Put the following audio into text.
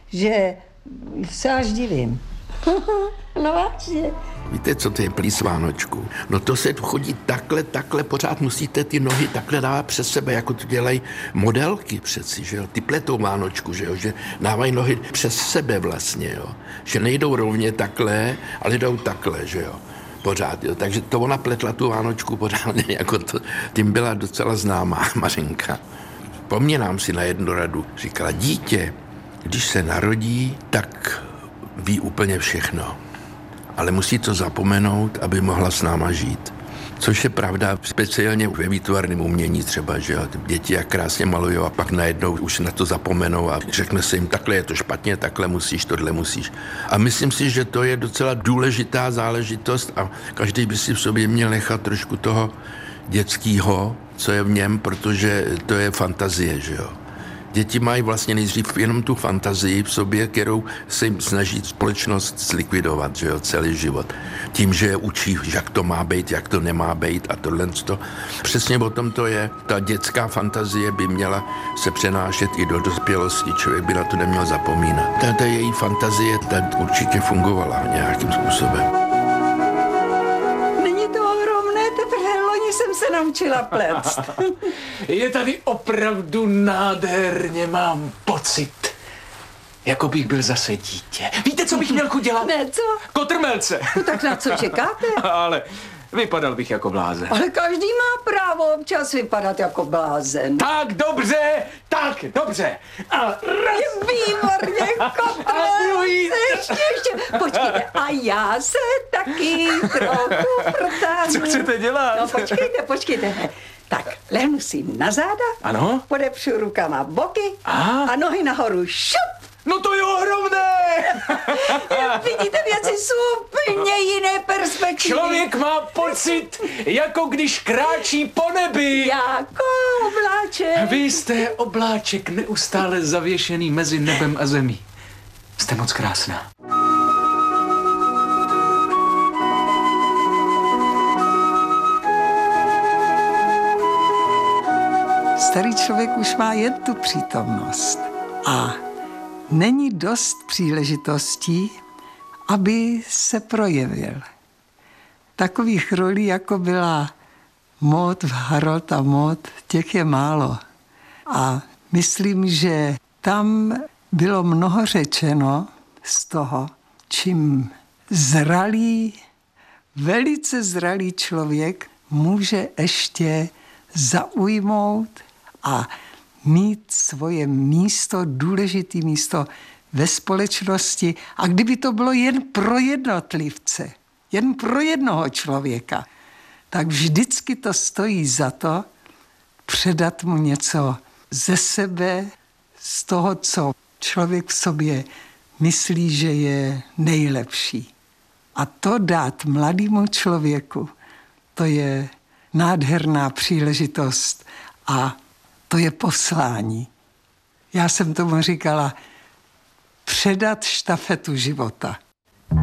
že se až divím. No vážně. Víte, co to je plíс Vánočku? No to se chodí takhle, pořád musíte ty nohy takhle dávat přes sebe, jako to dělají modelky přeci, že jo? Ty pletou Vánočku, že jo? Že dávají nohy přes sebe vlastně, jo? Že nejdou rovně takhle, ale jdou takhle, že jo? Pořád, jo? Takže to ona pletla tu Vánočku pořádně, jako to, tím byla docela známá Mařenka. Vzpomínám si na jednu radu, říkala, dítě, když se narodí, tak ví úplně všechno. Ale musí to zapomenout, aby mohla s náma žít. Což je pravda, speciálně ve výtvarném umění třeba, že jo, děti jak krásně malují a pak najednou už na to zapomenou a řekne se jim, takhle je to špatně, takhle musíš, tohle musíš. A myslím si, že to je docela důležitá záležitost a každý by si v sobě měl nechat trošku toho dětského, co je v něm, protože to je fantazie, že jo. Děti mají vlastně nejdřív jenom tu fantazii v sobě, kterou se jim snaží společnost zlikvidovat, že jo, celý život. Tím, že je učí, jak to má být, jak to nemá být a tohle. Přesně o tom to je. Ta dětská fantazie by měla se přenášet i do dospělosti. Člověk by na to neměl zapomínat. Ta její fantazie určitě fungovala nějakým způsobem. Jsem se naučila plést. Je tady opravdu nádherně, mám pocit. Jako bych byl zase dítě. Víte, co bych měl chuť dělat? Ne, co? Kotrmelce. No tak na co čekáte? Ale vypadal bych jako blázen. Ale každý má právo občas vypadat jako blázen. Tak dobře. A raz. Výborně, kotrmelce. Ještě. Počkejte, a já se taky trochu protáhnu. Co chcete dělat? No počkejte. Tak, lehnu si na záda. Ano? Podepřu rukama boky a nohy nahoru. Šup! No to je ohromné! Vidíte, věci jsou úplně jiné perspektivy. Člověk má pocit, jako když kráčí po nebi. Jako obláček. Vy jste obláček neustále zavěšený mezi nebem a zemí. Jste moc krásná. Starý člověk už má jen tu přítomnost a není dost příležitostí, aby se projevil. Takových rolí, jako byla Maud v Harold a Maud, těch je málo. A myslím, že tam bylo mnoho řečeno z toho, čím velice zralý člověk může ještě zaujmout a mít svoje místo, důležité místo ve společnosti. A kdyby to bylo jen pro jednotlivce, jen pro jednoho člověka, tak vždycky to stojí za to předat mu něco ze sebe, z toho, co člověk v sobě myslí, že je nejlepší. A to dát mladému člověku, to je nádherná příležitost a to je poslání. Já jsem tomu říkala předat štafetu života.